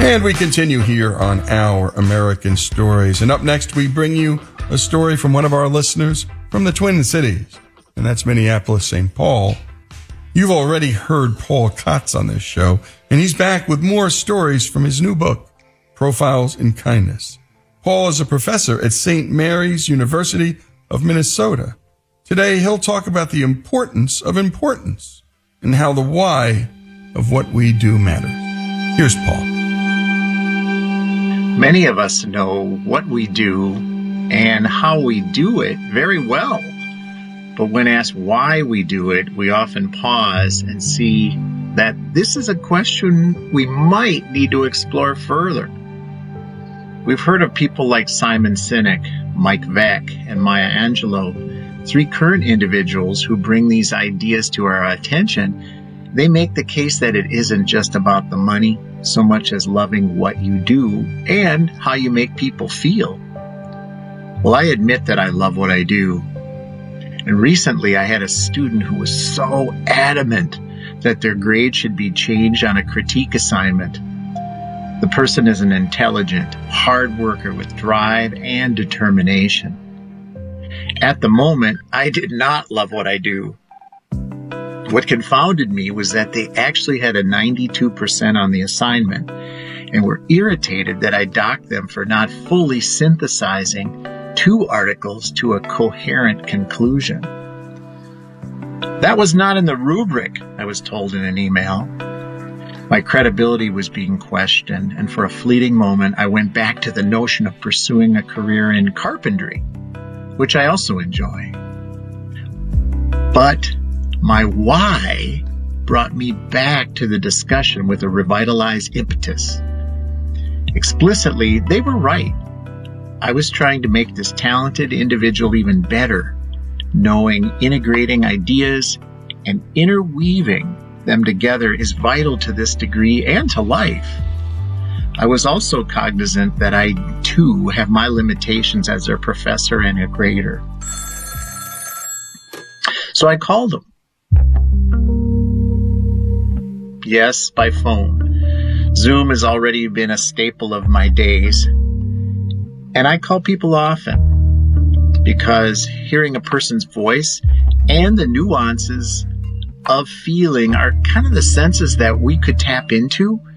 And we continue here on Our American Stories. And up next, we bring you a story from one of our listeners from the Twin Cities, and that's Minneapolis, St. Paul. You've already heard Paul Kotz on this show, and he's back with more stories from his new book, Profiles in Kindness. Paul is a professor at St. Mary's University of Minnesota. Today, he'll talk about the importance of importance and how the why of what we do matters. Here's Paul. Many of us know what we do and how we do it very well. But when asked why we do it, we often pause and see that this is a question we might need to explore further. We've heard of people like Simon Sinek, Mike Veck, and Maya Angelou, three current individuals who bring these ideas to our attention. They make the case that it isn't just about the money so much as loving what you do and how you make people feel. Well, I admit that I love what I do. And recently I had a student who was so adamant that their grade should be changed on a critique assignment. The person is an intelligent, hard worker with drive and determination. At the moment, I did not love what I do. What confounded me was that they actually had a 92% on the assignment and were irritated that I docked them for not fully synthesizing 2 articles to a coherent conclusion. That was not in the rubric, I was told in an email. My credibility was being questioned, and for a fleeting moment, I went back to the notion of pursuing a career in carpentry, which I also enjoy. But my why brought me back to the discussion with a revitalized impetus. Explicitly, they were right. I was trying to make this talented individual even better, knowing integrating ideas and interweaving them together is vital to this degree and to life. I was also cognizant that I, too, have my limitations as a professor and a grader. So I called him. Yes, by phone. Zoom has already been a staple of my days. And I call people often because hearing a person's voice and the nuances of feeling are kind of the senses that we could tap into